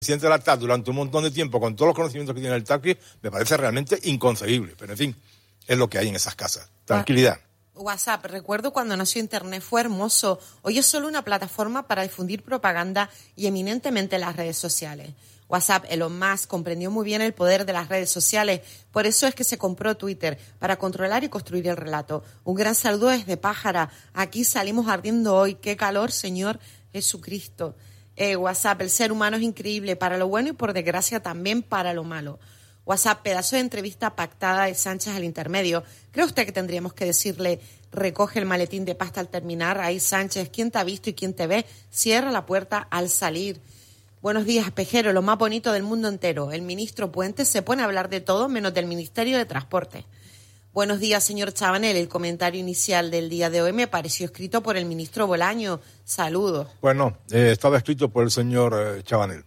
presidente de la TAC durante un montón de tiempo con todos los conocimientos que tiene el TAC, me parece realmente inconcebible. Pero en fin, es lo que hay en esas casas. Tranquilidad. WhatsApp, recuerdo cuando nació Internet, fue hermoso. Hoy es solo una plataforma para difundir propaganda y eminentemente las redes sociales. WhatsApp, Elon Musk comprendió muy bien el poder de las redes sociales, por eso es que se compró Twitter, para controlar y construir el relato. Un gran saludo desde Pájara. Aquí salimos ardiendo hoy. ¡Qué calor, Señor Jesucristo! WhatsApp, el ser humano es increíble para lo bueno y por desgracia también para lo malo. WhatsApp, pedazo de entrevista pactada de Sánchez al intermedio. ¿Cree usted que tendríamos que decirle, recoge el maletín de pasta al terminar? Ahí, Sánchez, ¿quién te ha visto y quién te ve? Cierra la puerta al salir. Buenos días, Pejero, lo más bonito del mundo entero. El ministro Puente se pone a hablar de todo menos del Ministerio de Transporte. Buenos días, señor Chabanel. El comentario inicial del día de hoy me pareció escrito por el ministro Bolaño. Saludos. Bueno, estaba escrito por el señor Chabanel.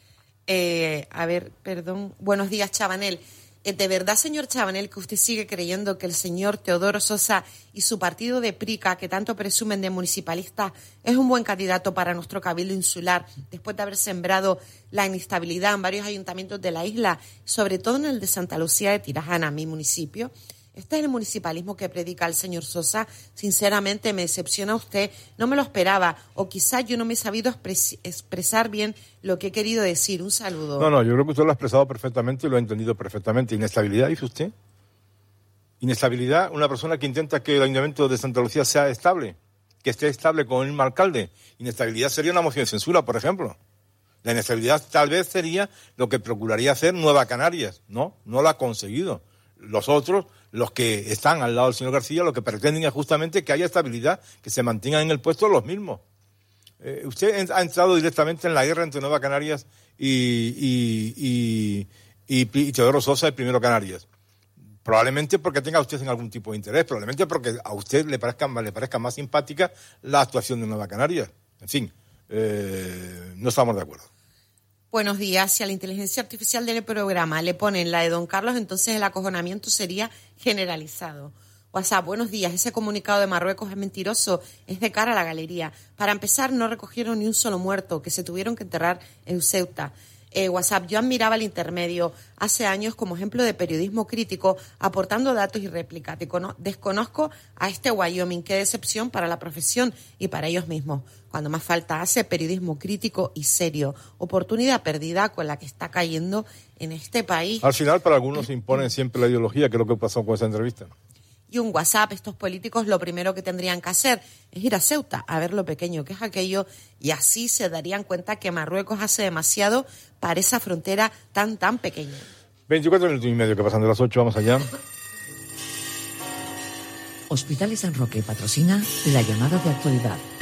Buenos días, Chabanel. ¿De verdad, señor Chabanel, que usted sigue creyendo que el señor Teodoro Sosa y su partido de Prica, que tanto presumen de municipalistas, es un buen candidato para nuestro cabildo insular, después de haber sembrado la inestabilidad en varios ayuntamientos de la isla, sobre todo en el de Santa Lucía de Tirajana, mi municipio? Este es el municipalismo que predica el señor Sosa. Sinceramente, me decepciona usted. No me lo esperaba. O quizás yo no me he sabido expresar bien lo que he querido decir. Un saludo. No, yo creo que usted lo ha expresado perfectamente y lo ha entendido perfectamente. ¿Inestabilidad, dice usted? ¿Inestabilidad? Una persona que intenta que el ayuntamiento de Santa Lucía sea estable, que esté estable con el mismo alcalde. Inestabilidad sería una moción de censura, por ejemplo. La inestabilidad tal vez sería lo que procuraría hacer Nueva Canarias. No lo ha conseguido. Los otros, los que están al lado del señor García, lo que pretenden es justamente que haya estabilidad, que se mantengan en el puesto los mismos. Usted ha entrado directamente en la guerra entre Nueva Canarias y Teodoro Sosa, el primero Canarias. Probablemente porque tenga usted en algún tipo de interés, probablemente porque a usted le parezca más simpática la actuación de Nueva Canarias. En fin, no estamos de acuerdo. Buenos días. Si a la inteligencia artificial del programa le ponen la de Don Carlos, entonces el acojonamiento sería generalizado. WhatsApp, buenos días. Ese comunicado de Marruecos es mentiroso, es de cara a la galería. Para empezar, no recogieron ni un solo muerto, que se tuvieron que enterrar en Ceuta. WhatsApp, yo admiraba el intermedio hace años como ejemplo de periodismo crítico, aportando datos y réplicas. Desconozco a este Wyoming, qué decepción para la profesión y para ellos mismos. Cuando más falta hace periodismo crítico y serio. Oportunidad perdida con la que está cayendo en este país. Al final, para algunos se imponen siempre la ideología, que es lo que pasó con esa entrevista. Y un WhatsApp, estos políticos lo primero que tendrían que hacer es ir a Ceuta a ver lo pequeño que es aquello y así se darían cuenta que Marruecos hace demasiado para esa frontera tan pequeña. 24 minutos y medio que pasan de las 8, vamos allá. Hospitales San Roque patrocina la llamada de actualidad.